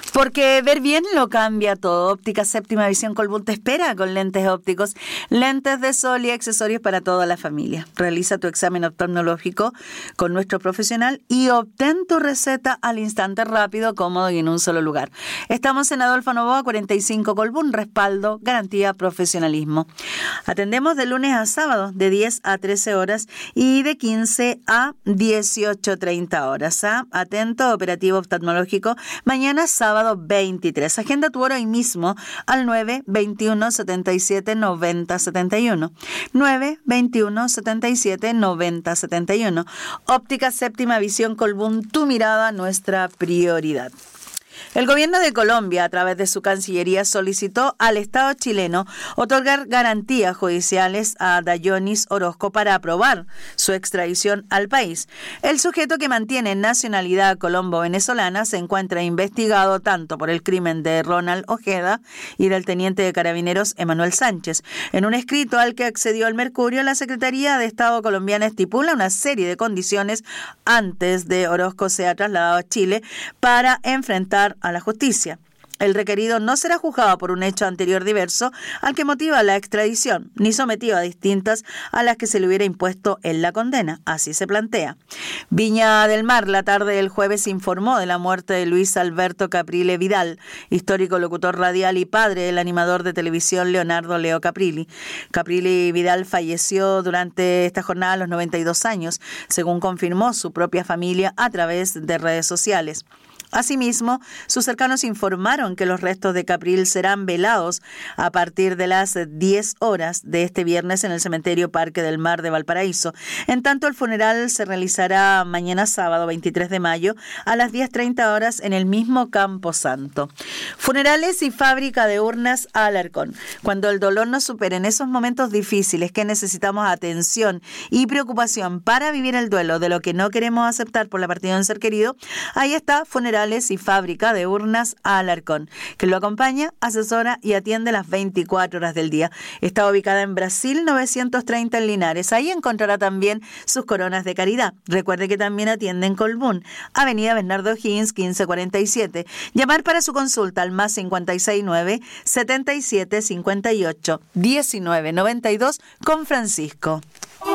Porque ver bien lo cambia todo. Óptica Séptima Visión Colbún te espera con lentes ópticos, lentes de sol y accesorios para toda la familia. Realiza tu examen oftalmológico con nuestro profesional y obtén tu receta al instante, rápido, cómodo y en un solo lugar. Estamos en Adolfo Noboa 45 Colbún. Respaldo, garantía, profesionalismo. Atendemos de lunes a sábado de 10 a 13 horas y de 15 a 18:30 horas. Atento, operativo oftalmológico mañana sábado 23. Agenda tu hora hoy mismo al 921 77 90 71. 921 77 90 71. Óptica Séptima Visión Colbún, tu mirada, nuestra prioridad. El gobierno de Colombia, a través de su Cancillería, solicitó al Estado chileno otorgar garantías judiciales a Dayonis Orozco para aprobar su extradición al país. El sujeto, que mantiene nacionalidad colombo-venezolana, se encuentra investigado tanto por el crimen de Ronald Ojeda y del teniente de carabineros Emanuel Sánchez. En un escrito al que accedió el Mercurio, la Secretaría de Estado colombiana estipula una serie de condiciones antes de Orozco sea trasladado a Chile para enfrentar a la justicia. El requerido no será juzgado por un hecho anterior diverso al que motiva la extradición, ni sometido a distintas a las que se le hubiera impuesto en la condena. Así se plantea. Viña del Mar, la tarde del jueves, informó de la muerte de Luis Alberto Caprile Vidal, histórico locutor radial y padre del animador de televisión Leonardo Leo Caprile. Caprile Vidal falleció durante esta jornada a los 92 años, según confirmó su propia familia a través de redes sociales. Asimismo, sus cercanos informaron que los restos de Caprile serán velados a partir de las 10 horas de este viernes en el cementerio Parque del Mar de Valparaíso. En tanto, el funeral se realizará mañana sábado 23 de mayo a las 10:30 horas en el mismo Campo Santo. Funerales y fábrica de urnas Alarcón. Cuando el dolor nos supere en esos momentos difíciles que necesitamos atención y preocupación para vivir el duelo de lo que no queremos aceptar por la partida de un ser querido, ahí está Funerales y fábrica de urnas Alarcón, que lo acompaña, asesora y atiende las 24 horas del día. Está ubicada en Brasil 930 en Linares. Ahí encontrará también sus coronas de caridad. Recuerde que también atiende en Colbún, Avenida Bernardo Higgins 1547. Llamar para su consulta al más 569 77 58 19 92 con Francisco.